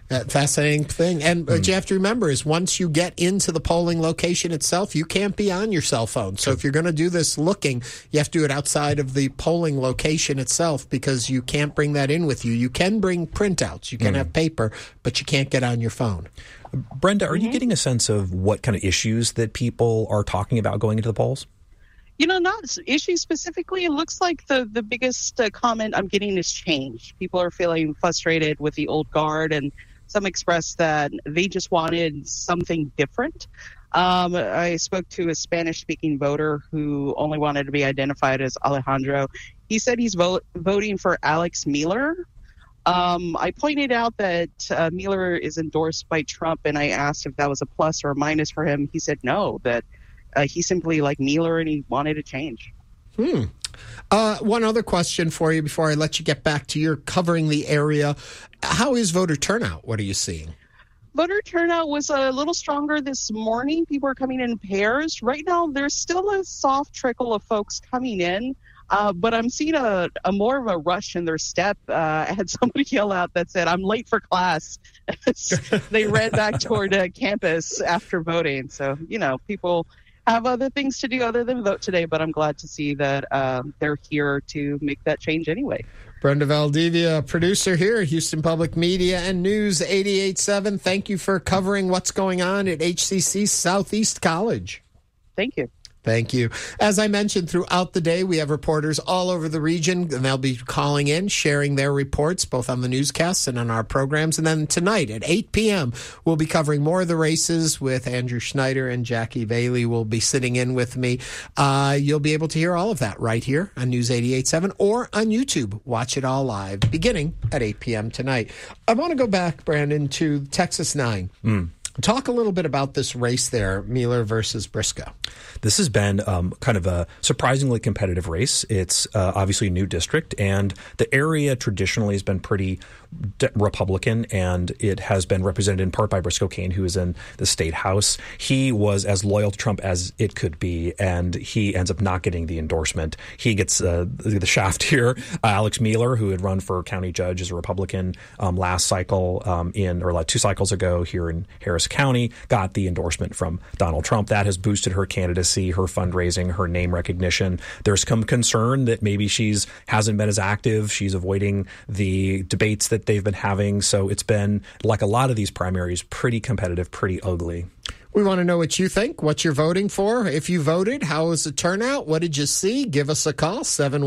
Fascinating thing. And what you have to remember is once you get into the polling location itself, you can't be on your cell phone. So if you're going to do this looking, you have to do it outside of the polling location itself because you can't bring that in with you. You can bring printouts. You can have paper, but you can't get on your phone. Brenda, are you getting a sense of what kind of issues that people are talking about going into the polls? Not issues specifically. It looks like the biggest comment I'm getting is change. People are feeling frustrated with the old guard, and some expressed that they just wanted something different. I spoke to a Spanish-speaking voter who only wanted to be identified as Alejandro. He said he's voting for Alex Miller. I pointed out that Miller is endorsed by Trump, and I asked if that was a plus or a minus for him. He said no, that he simply liked Miller and he wanted to change. One other question for you before I let you get back to your covering the area. How is voter turnout? What are you seeing? Voter turnout was a little stronger this morning. People are coming in pairs. Right now, there's still a soft trickle of folks coming in, but I'm seeing a more of a rush in their step. I had somebody yell out that said, "I'm late for class." They ran back toward campus after voting. So, people have other things to do other than vote today, but I'm glad to see that they're here to make that change anyway. Brenda Valdivia, producer here at Houston Public Media and News 88.7. Thank you for covering what's going on at HCC Southeast College. Thank you. Thank you. As I mentioned, throughout the day, we have reporters all over the region, and they'll be calling in, sharing their reports, both on the newscasts and on our programs. And then tonight at 8 p.m., we'll be covering more of the races with Andrew Schneider, and Jackie Bailey will be sitting in with me. You'll be able to hear all of that right here on News 88.7 or on YouTube. Watch it all live, beginning at 8 p.m. tonight. I want to go back, Brandon, to Texas 9. Talk a little bit about this race there, Miller versus Briscoe. This has been kind of a surprisingly competitive race. It's obviously a new district, and the area traditionally has been pretty Republican, and it has been represented in part by Briscoe Cain, who is in the state house. He was as loyal to Trump as it could be, and he ends up not getting the endorsement. He gets the shaft here. Alex Miller, who had run for county judge as a Republican last cycle or 2 cycles ago here in Harris County, got the endorsement from Donald Trump. That has boosted her candidacy, her fundraising, her name recognition. There's some concern that maybe hasn't been as active. She's avoiding the debates that they've been having. So it's been, like a lot of these primaries, pretty competitive, pretty ugly. We want to know what you think, what you're voting for. If you voted, how was the turnout? What did you see? Give us a call,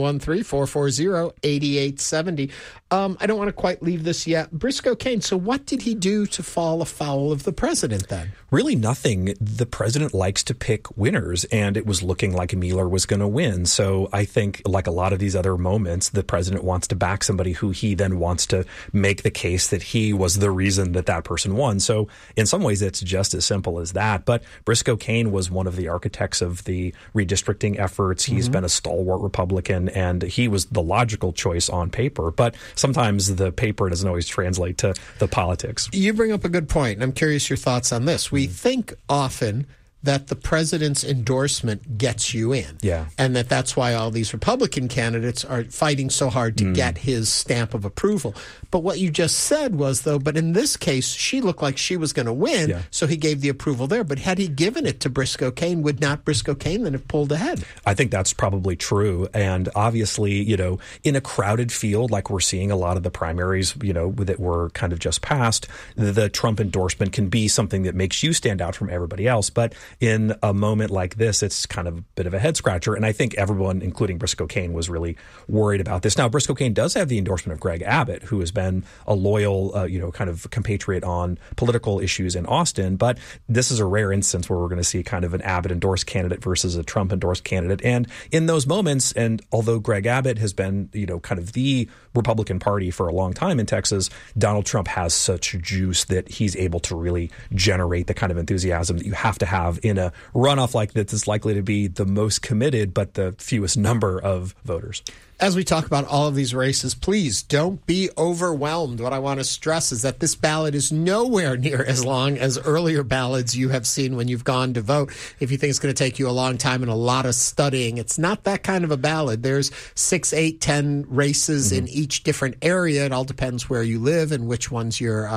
713-440-8870. I don't want to quite leave this yet. Briscoe Cain, so what did he do to fall afoul of the president then? Really nothing. The president likes to pick winners, and it was looking like Miller was going to win. So I think, like a lot of these other moments, the president wants to back somebody who he then wants to make the case that he was the reason that person won. So in some ways, it's just as simple as that. But Briscoe Cain was one of the architects of the redistricting efforts. He's been a stalwart Republican, and he was the logical choice on paper. But sometimes the paper doesn't always translate to the politics. You bring up a good point, and I'm curious your thoughts on this. We think often that the president's endorsement gets you in. Yeah. And that's why all these Republican candidates are fighting so hard to get his stamp of approval. But what you just said was, though, but in this case, she looked like she was going to win, so he gave the approval there. But had he given it to Briscoe Cain, would not Briscoe Cain then have pulled ahead? I think that's probably true. And obviously, in a crowded field, like we're seeing a lot of the primaries, that were kind of just passed, the Trump endorsement can be something that makes you stand out from everybody else. But in a moment like this, it's kind of a bit of a head scratcher. And I think everyone, including Briscoe Cain, was really worried about this. Now, Briscoe Cain does have the endorsement of Greg Abbott, who has been a loyal, kind of compatriot on political issues in Austin. But this is a rare instance where we're going to see kind of an Abbott-endorsed candidate versus a Trump-endorsed candidate. And in those moments, and although Greg Abbott has been, kind of the Republican Party for a long time in Texas, Donald Trump has such juice that he's able to really generate the kind of enthusiasm that you have to have in a runoff like this. Is likely to be the most committed but the fewest number of voters. As we talk about all of these races, please don't be overwhelmed. What I want to stress is that this ballot is nowhere near as long as earlier ballots you have seen when you've gone to vote. If you think it's going to take you a long time and a lot of studying, it's not that kind of a ballot. There's 6, 8, 10 races in each different area. It all depends where you live and which ones you're